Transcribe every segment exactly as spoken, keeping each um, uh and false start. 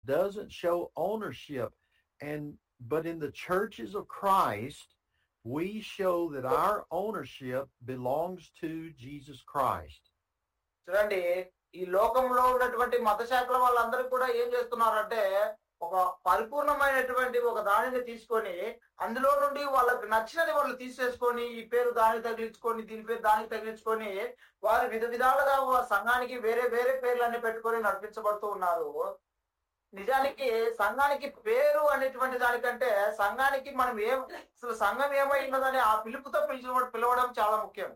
doesn't show ownership. And but in the churches of Christ, we show that our ownership belongs to Jesus Christ. చూడండి, ఈ లోకంలో ఉన్నటువంటి మత శాఖల వాళ్ళందరూ కూడా ఏం చేస్తున్నారంటే ఒక పరిపూర్ణమైనటువంటి ఒక దానిని తీసుకొని అందులో నుండి వాళ్ళకి నచ్చినది వాళ్ళు తీసేసుకొని ఈ పేరు దానికి తగిలించుకొని దీని పేరు దానికి తగిలించుకొని వారు విధ విధాలుగా సంఘానికి వేరే వేరే పేర్లన్నీ పెట్టుకొని నడిపించబడుతూ ఉన్నారు. నిజానికి సంఘానికి పేరు అనేటువంటి దానికంటే సంఘానికి మనం ఏం అసలు సంఘం ఏమై ఉన్నదని ఆ పిలుపుతో పిలిచ పిలవడం చాలా ముఖ్యం.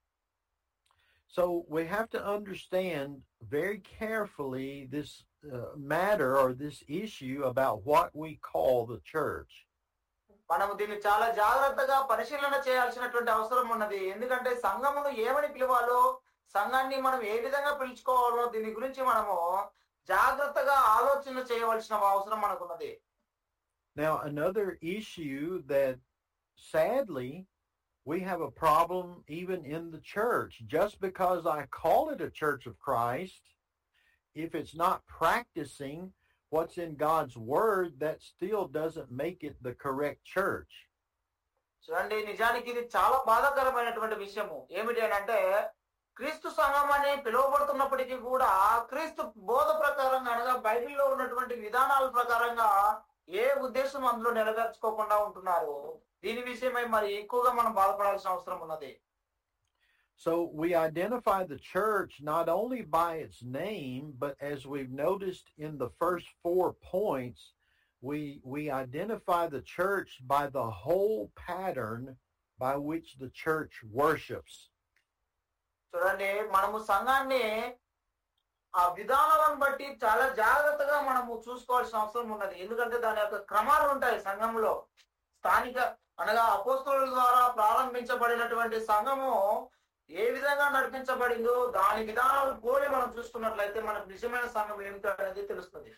So we have to understand very carefully this uh, matter or this issue about what we call the church. మనము దీన్ని చాలా జాగ్రత్తగా పరిశీలన చేయాల్సినటువంటి అవసరం ఉన్నది. ఎందుకంటే సంఘమును ఏమని పిలవాలో, సంఘాన్ని మనం ఏ విధంగా పిలుచుకోవాలో దీని గురించి మనము జాగ్రత్తగా ఆలోచన చేయవలసిన అవసరం మనకున్నది. Now another issue that sadly we have a problem even in the church. Just because I call it a church of Christ, if it's not practicing what's in God's word, that still doesn't make it the correct church. చూడండి, నిజానికి ఇది చాలా బాధాకరమైనటువంటి విషయము. ఏమిటి అంటే క్రీస్తు సంఘం అని పిలువబడుతున్నప్పటికీ కూడా క్రీస్తు బోధ ప్రకారంగా అనగా బైబిల్లో ఉన్నటువంటి విధానాల ప్రకారంగా ఏ ఉద్దేశం అందులో నెరవేర్చుకోకుండా ఉంటున్నారు. దీని విషయమై మరి ఎక్కువగా మనం బాధపడాల్సిన అవసరం ఉన్నది. So we identify the church not only by its name, but as we've noticed in the first four points, we we identify the church by the whole pattern by which the church worships. చూడండి, మనము సంఘాన్ని ఆ విధానాలను బట్టి చాలా జాగ్రత్తగా మనము చూసుకోవాల్సిన అవసరం ఉన్నది. ఎందుకంటే దాని యొక్క క్రమాలు ఉంటాయి సంఘంలో. స్థానిక అనగా అపోస్తలుల ద్వారా ప్రారంభించబడినటువంటి సంఘము ఏ విధంగా నడిపించబడిందో దాని విధానాలు పోలి మనం చూసుకున్నట్లయితే మనకు నిజమైన సంఘం ఏమిటో అనేది తెలుస్తుంది.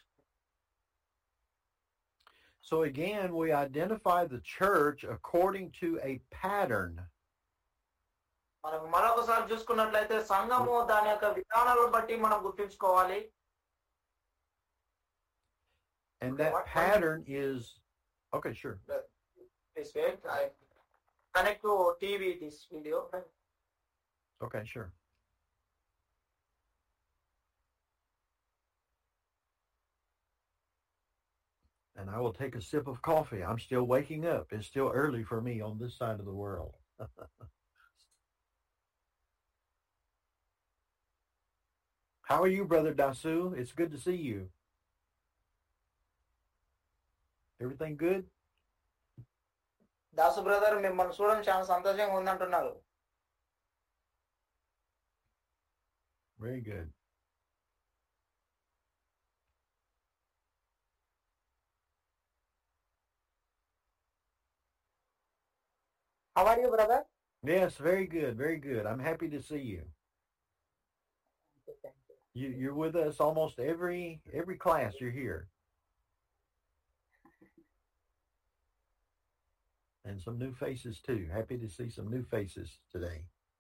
So again, we identify the church according to a pattern. మనం మరొకసారి చూసుకున్నట్లయితే సంఘము దాని యొక్క విధానాలను బట్టి మనం గుర్తించుకోవాలి. And that pattern is okay, sure. Please wait. I connect to T V this video. Okay, sure. And I will take a sip of coffee. I'm still waking up. It's still early for me on this side of the world. How are you, Brother Dasu? It's good to see you. Everything good? Dasu brother, మిమ్మల్ని చూడడం చాలా సంతోషంగా ఉందంటున్నారు. Very good. How are you, brother? Yes, very good, very good. I'm happy to see you. Thank you. You you're with us almost every every class. You're here. And some new faces too. Happy to see some new faces today.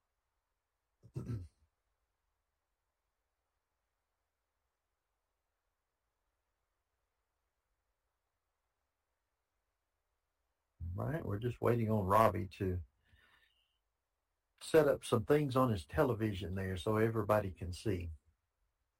Right, we're just waiting on Robbie to set up some things on his television there so everybody can see.